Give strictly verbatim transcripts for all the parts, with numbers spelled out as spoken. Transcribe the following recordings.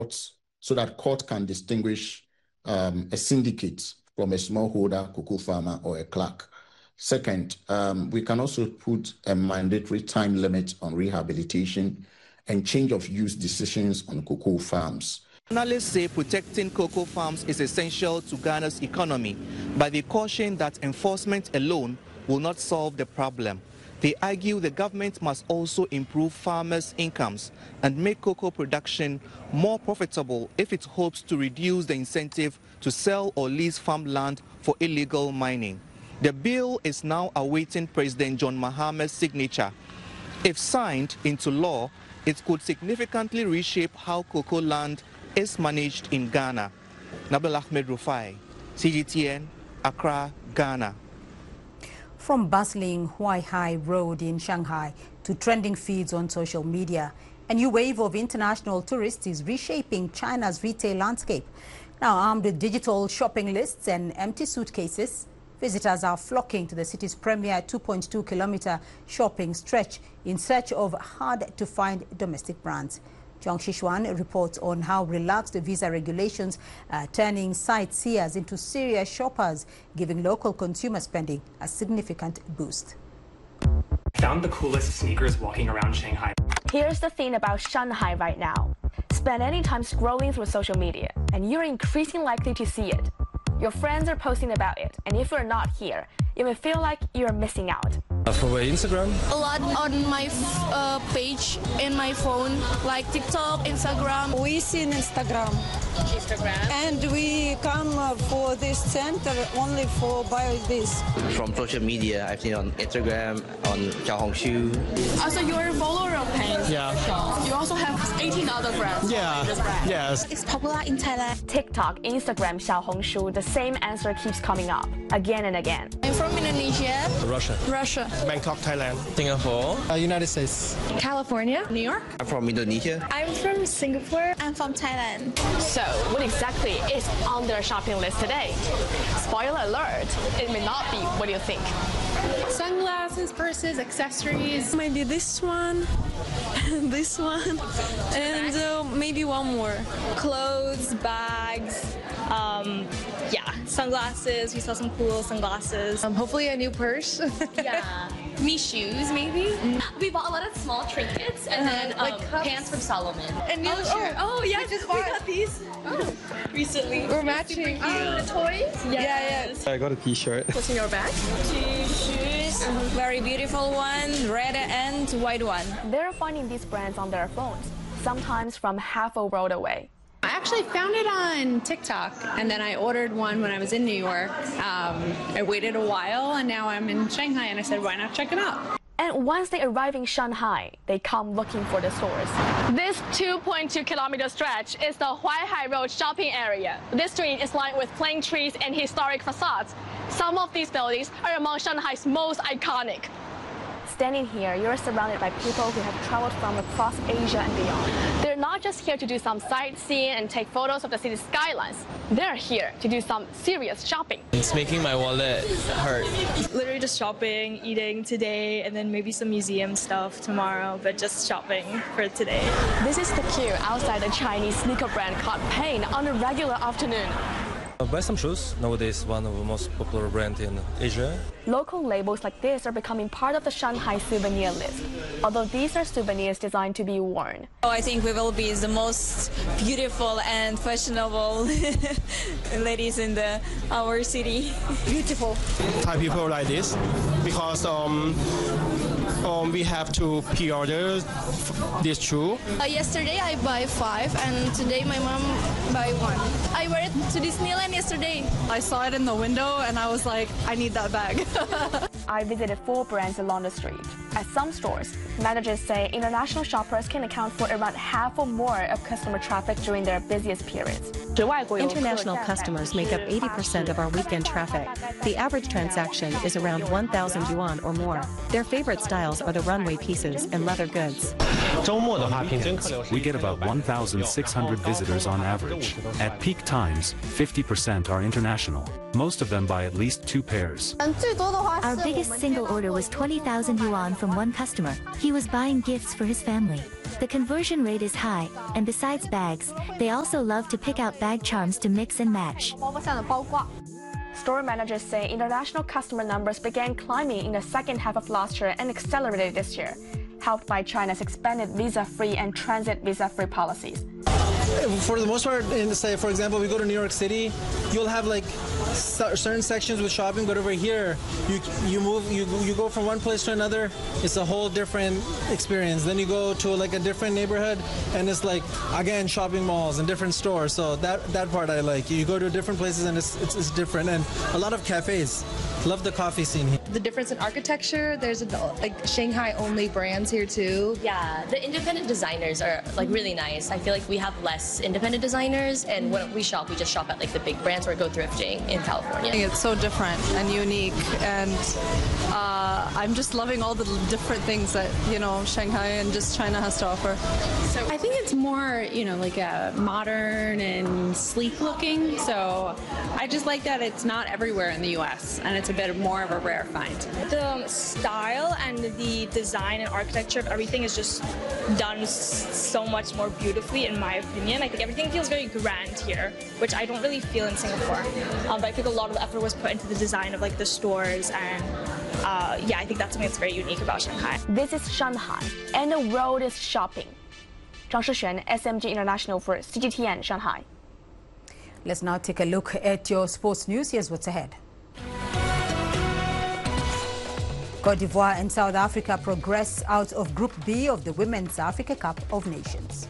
courts so that court can distinguish um, a syndicate from a smallholder, cocoa farmer, or a clerk. Second, um, we can also put a mandatory time limit on rehabilitation and change of use decisions on cocoa farms. Analysts say protecting cocoa farms is essential to Ghana's economy, but they caution that enforcement alone will not solve the problem. They argue the government must also improve farmers' incomes and make cocoa production more profitable if it hopes to reduce the incentive to sell or lease farmland for illegal mining. The bill is now awaiting President John Mahama's signature. If signed into law, it could significantly reshape how cocoa land is managed in Ghana. Nabil Ahmed Rufai, C G T N, Accra, Ghana. From bustling Huaihai Road in Shanghai to trending feeds on social media, a new wave of international tourists is reshaping China's retail landscape. Now armed with digital shopping lists and empty suitcases, visitors are flocking to the city's premier two point two kilometer shopping stretch in search of hard-to-find domestic brands. Jiang Shixuan reports on how relaxed visa regulations are turning sightseers into serious shoppers, giving local consumer spending a significant boost. Found the coolest sneakers walking around Shanghai. Here's the thing about Shanghai right now. Spend any time scrolling through social media, and you're increasingly likely to see it. Your friends are posting about it, and if you're not here, you may feel like you're missing out. Uh, for Instagram? A lot on my uh, page in my phone, like TikTok, Instagram. We see in Instagram. Instagram. And we come uh, for this center only for buy this. From social media, I've seen on Instagram, on Xiaohongshu. Also, you're a follower of Paint. Yeah. You also have eighteen other brands. Yeah. Brand. Yes. It's popular in Thailand. TikTok, Instagram, Xiaohongshu, the same answer keeps coming up again and again. I'm from Indonesia. Russia. Russia. Bangkok, Thailand. Singapore. Uh, United States. California. New York. I'm from Indonesia. I'm from Singapore. I'm from Thailand. So, what exactly is on their shopping list today? Spoiler alert, it may not be what you think. Sunglasses, purses, accessories. Maybe this one, this one, and uh, maybe one more. Clothes, bags, um, yeah, sunglasses. We saw some cool sunglasses. Um, hopefully a new purse. Yeah. Me shoes, maybe. Mm. We bought a lot of small trinkets and uh, then um, like pants from Salomon. And new oh, shirt. Oh, oh yeah, just we got these oh, recently. We're matching. Oh, the toys? Yes. Yeah, yeah. I got a t-shirt. What's in your bag? Two shoes. Uh-huh. Very beautiful one, red and white one. They're finding these brands on their phones, sometimes from half a world away. I actually found it on TikTok, and then I ordered one when I was in New York. Um, I waited a while, and now I'm in Shanghai, and I said, why not check it out? And once they arrive in Shanghai, they come looking for the stores. This two point two kilometer stretch is the Huaihai Road shopping area. This street is lined with plane trees and historic facades. Some of these buildings are among Shanghai's most iconic. Standing here, you're surrounded by people who have traveled from across Asia and beyond. They're not just here to do some sightseeing and take photos of the city's skylines. They're here to do some serious shopping. It's making my wallet hurt. Literally just shopping, eating today, and then maybe some museum stuff tomorrow, but just shopping for today. This is the queue outside the Chinese sneaker brand called Pain on a regular afternoon. Buy some shoes. Nowadays, one of the most popular brands in Asia. Local labels like this are becoming part of the Shanghai souvenir list, although these are souvenirs designed to be worn. Oh, I think we will be the most beautiful and fashionable ladies in the our city. Beautiful. Thai people like this because um, um we have to pre-order this shoe. Uh, yesterday I buy five, and today my mom buy one. I wear it to Disneyland yesterday. I saw it in the window, and I was like, I need that bag. I visited four brands along the street. At some stores, managers say international shoppers can account for around half or more of customer traffic during their busiest periods. International customers make up eighty percent of our weekend traffic. The average transaction is around one thousand yuan or more. Their favorite styles are the runway pieces and leather goods. Weekends, we get about one thousand six hundred visitors on average. At peak times, fifty percent are international. Most of them buy at least two pairs. Our biggest biggest single order was twenty thousand yuan from one customer. He was buying gifts for his family. The conversion rate is high, and besides bags, they also love to pick out bag charms to mix and match. Store managers say international customer numbers began climbing in the second half of last year and accelerated this year, helped by China's expanded visa-free and transit visa-free policies. For the most part, in say for example, we go to New York City, you'll have like certain sections with shopping, but over here, you you move, you you go from one place to another. It's a whole different experience. Then you go to like a different neighborhood, and it's like again shopping malls and different stores. So that that part I like. You go to different places and it's it's, it's different, and a lot of cafes. Love the coffee scene here. The difference in architecture, there's a, like Shanghai only brands here too. Yeah, the independent designers are like really nice. I feel like we have less independent designers, and when we shop, we just shop at like the big brands or go thrifting in California. It's so different and unique, and uh, I'm just loving all the different things that, you know, Shanghai and just China has to offer. So I think it's more, you know, like a modern and sleek looking. So I just like that it's not everywhere in the U S and it's a bit more of a rare find. The style and the design and architecture of everything is just done so much more beautifully, in my opinion. I think everything feels very grand here, which I don't really feel in Singapore. Um, but I think a lot of effort was put into the design of like the stores, and uh, yeah, I think that's something that's very unique about Shanghai. This is Shanghai, and the world is shopping. Zhang Shixuan, S M G International for C G T N Shanghai. Let's now take a look at your sports news. Here's what's ahead. Cote d'Ivoire and South Africa progress out of Group B of the Women's Africa Cup of Nations.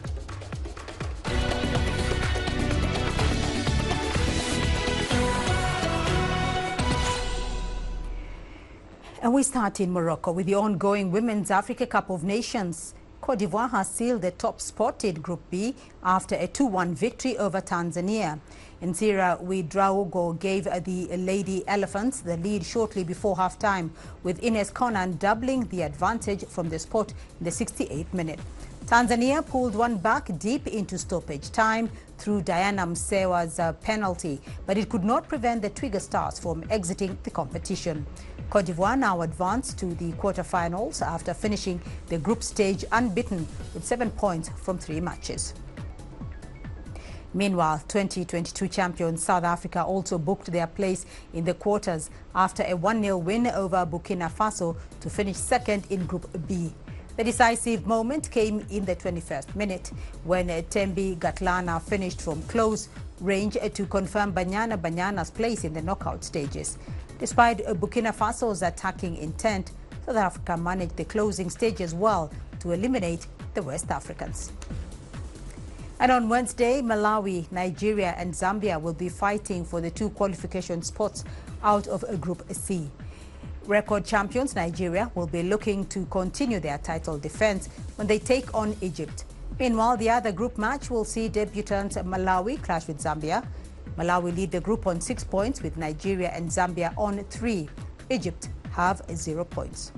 And we start in Morocco with the ongoing Women's Africa Cup of Nations. Cote d'Ivoire has sealed the top spot in Group B after a two one victory over Tanzania. Nsira Ouedraogo gave the Lady Elephants the lead shortly before halftime, with Ines Conan doubling the advantage from the spot in the sixty-eighth minute. Tanzania pulled one back deep into stoppage time through Diana Msewa's uh, penalty, but it could not prevent the Twiga Stars from exiting the competition. Cote d'Ivoire now advanced to the quarterfinals after finishing the group stage unbeaten with seven points from three matches. Meanwhile, twenty twenty-two champion South Africa also booked their place in the quarters after a one nil win over Burkina Faso to finish second in Group B. The decisive moment came in the twenty-first minute when Tembi Gatlana finished from close range to confirm Banyana Banyana's place in the knockout stages. Despite Burkina Faso's attacking intent, South Africa managed the closing stages well to eliminate the West Africans. And on Wednesday, Malawi, Nigeria and Zambia will be fighting for the two qualification spots out of Group C. Record champions Nigeria will be looking to continue their title defense when they take on Egypt. Meanwhile, the other group match will see debutants Malawi clash with Zambia. Malawi lead the group on six points with Nigeria and Zambia on three. Egypt have zero points.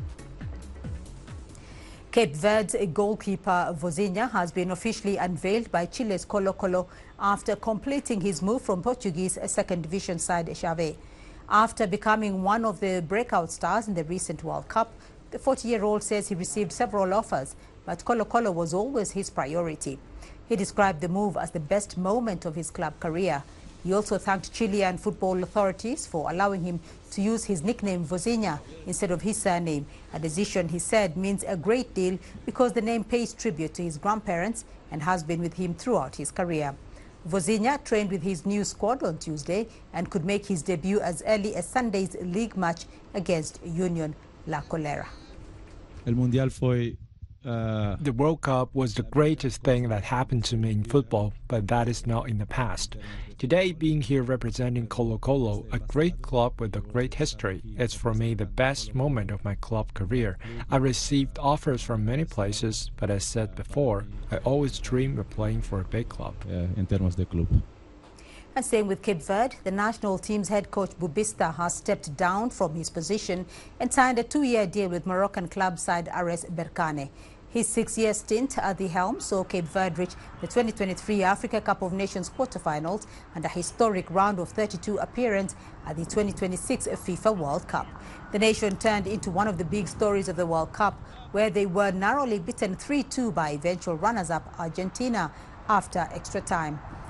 Cape Verde's goalkeeper Vozinha has been officially unveiled by Chile's Colo-Colo after completing his move from Portuguese second division side Xavier. After becoming one of the breakout stars in the recent World Cup, the forty-year-old says he received several offers, but Colo-Colo was always his priority. He described the move as the best moment of his club career. He also thanked Chilean football authorities for allowing him to use his nickname Vozinha instead of his surname, a decision he said means a great deal because the name pays tribute to his grandparents and has been with him throughout his career. Vozinha trained with his new squad on Tuesday and could make his debut as early as Sunday's league match against Union La Calera. El Mundial fue Uh, the World Cup was the greatest thing that happened to me in football, but that is not in the past. Today, being here representing Colo-Colo, a great club with a great history, is for me the best moment of my club career. I received offers from many places, but as said before, I always dreamed of playing for a big club. Uh, in terms of club. And same with Cape Verde, the national team's head coach Bubista has stepped down from his position and signed a two-year deal with Moroccan club side R S Berkane. His six-year stint at the helm saw Cape Verde reach the twenty twenty-three Africa Cup of Nations quarterfinals and a historic round of thirty-two appearance at the twenty twenty-six FIFA World Cup. The nation turned into one of the big stories of the World Cup, where they were narrowly beaten three two by eventual runners-up Argentina after extra time.